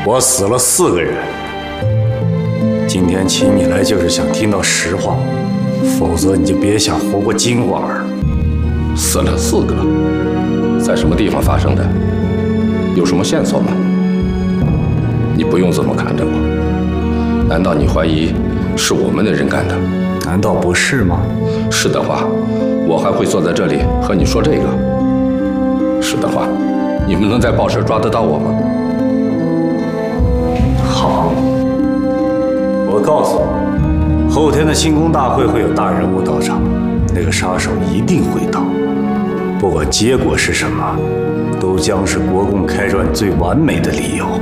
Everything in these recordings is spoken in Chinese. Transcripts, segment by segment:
我死了4个人。今天请你来就是想听到实话，否则你就别想活过今晚。 死了4个，在什么地方发生的？有什么线索吗？你不用这么看着我。难道你怀疑是我们的人干的？ 难道不是吗？ 是的话，我还会坐在这里和你说这个。是的话，你们能在报社抓得到我吗？ 好，我告诉你，后天的庆功大会会有大人物到场，那个杀手一定会到。不管结果是什么，都将是国共开战最完美的理由。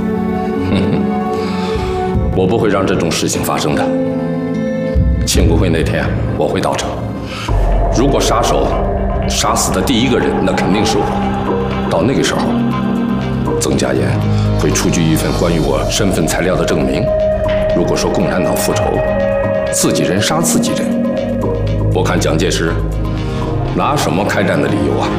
我不会让这种事情发生的。庆功会那天我会到场。如果杀手杀死的第一个人，那肯定是我。到那个时候，曾家岩会出具一份关于我身份材料的证明。如果说共产党复仇，自己人杀自己人，我看蒋介石拿什么开战的理由啊？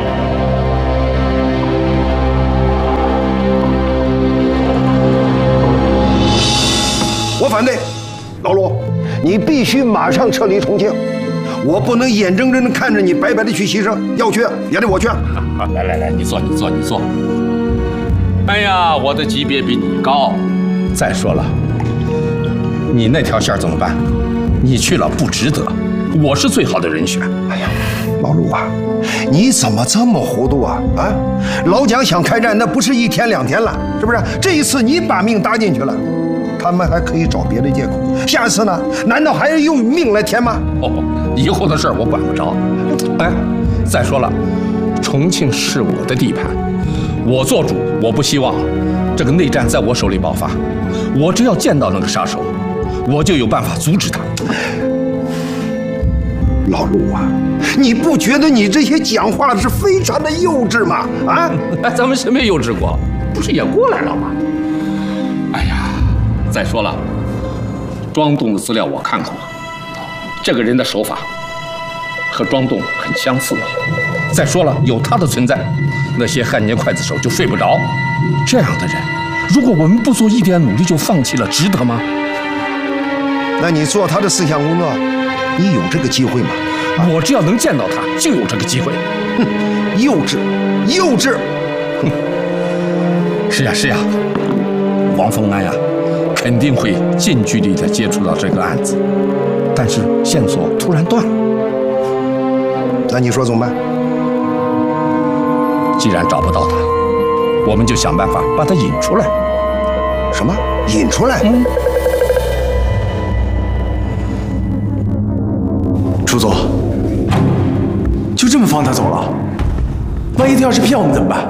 我反对，老陆，你必须马上撤离重庆，我不能眼睁睁地看着你白白的去牺牲。要去也得我去。 来，你坐。哎呀，我的级别比你高。再说了，你那条线怎么办？你去了不值得，我是最好的人选。 哎呀，老陆啊，你怎么这么糊涂啊？啊，老蒋想开战，那不是1天2天了，是不是？这一次你把命搭进去了，他们还可以找别的借口。下次呢？难道还要用命来填吗？ 以后的事儿我管不着。哎，再说了，重庆是我的地盘，我做主，我不希望这个内战在我手里爆发。我只要见到那个杀手，我就有办法阻止他。 老陆啊，你不觉得你这些讲话是非常的幼稚吗？啊， 咱们谁没幼稚过？不是也过来了吗？哎呀，再说了，庄栋的资料我看过，这个人的手法和庄栋很相似。再说了，有他的存在，那些汉奸刽子手就睡不着。这样的人，如果我们不做一点努力就放弃了，值得吗？ 那你做他的思想工作，你有这个机会吗？ 我只要能见到他，就有这个机会。 哼，幼稚，幼稚。 是呀，王凤安呀，肯定会近距离地接触到这个案子，但是线索突然断了。 那你说怎么办？ 既然找不到他，我们就想办法把他引出来。 什么？引出来？ 楚总，就这么放他走了？万一他要是骗我们怎么办？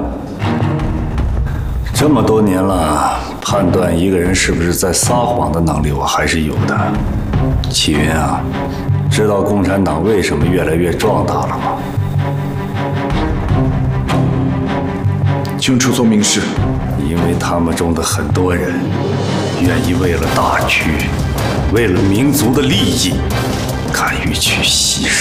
这么多年了，判断一个人是不是在撒谎的能力我还是有的。启云啊，知道共产党为什么越来越壮大了吗？ 请楚总明示。 因为他们中的很多人愿意为了大局，为了民族的利益，敢于去牺牲。